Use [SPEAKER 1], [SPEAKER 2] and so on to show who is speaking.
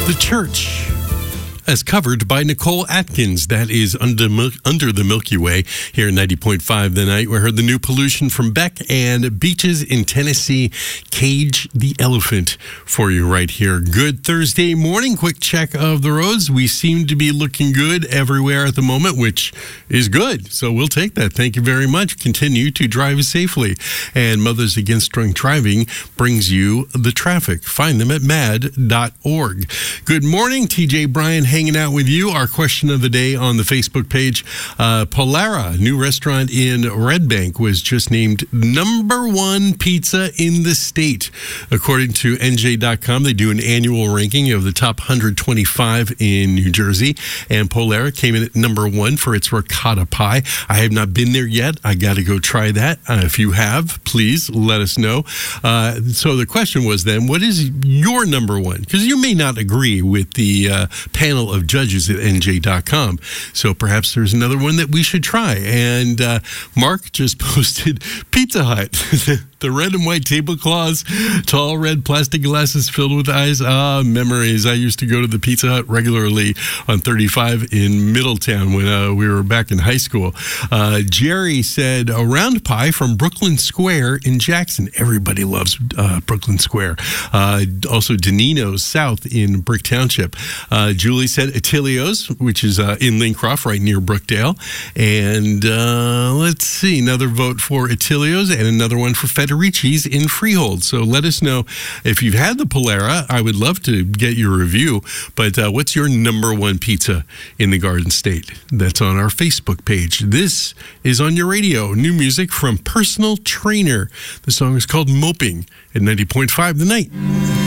[SPEAKER 1] The Church, as covered by Nicole Atkins. That is Under the Milky Way here at 90.5 The Night. We heard the new Pollution from Beck and Beaches in Tennessee, Cage the Elephant for you right here. Good Thursday morning. Quick check of the roads. We seem to be looking good everywhere at the moment, which is good. So we'll take that. Thank you very much. Continue to drive safely. And Mothers Against Drunk Driving brings you the traffic. Find them at mad.org. Good morning. TJ Bryan hanging out with you. Our question of the day on the Facebook page. Polara, new restaurant in Red Bank, was just named #1 pizza in the state. According to NJ.com, they do an annual ranking of the top 125 in New Jersey, and Polara came in at #1 for its ricotta pie. I have not been there yet. I got to go try that. If you have, please let us know. So the question was then, what is your #1? Because you may not agree with the panel of judges at NJ.com. So perhaps there's another one that we should try. And Mark just posted Pizza Hut. The red and white tablecloths, tall red plastic glasses filled with ice. Memories. I used to go to the Pizza Hut regularly on 35 in Middletown when we were back in high school. Jerry said a round pie from Brooklyn Square in Jackson. Everybody loves Brooklyn Square. Also Danino's South in Brick Township. Julie said Attilio's, which is in Lincroft, right near Brookdale. And let's see, another vote for Attilio's and another one for Federici's in Freehold. So let us know if you've had the Polara. I would love to get your review. But what's your #1 pizza in the Garden State? That's on our Facebook page. This is on your radio. New music from Personal Trainer. The song is called Moping at 90.5 The Night.